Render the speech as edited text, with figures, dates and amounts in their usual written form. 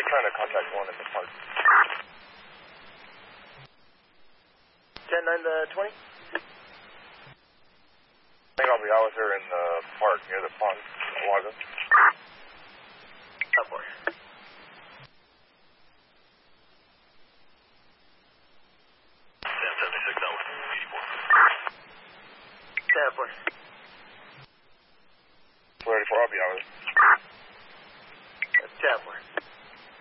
trying to contact one in the park. 10-9-20? I think I'll be out here in the park near the pond, Waga. Up for you. 1076 out 84. 10-4. 484, I'll be out. 10-4.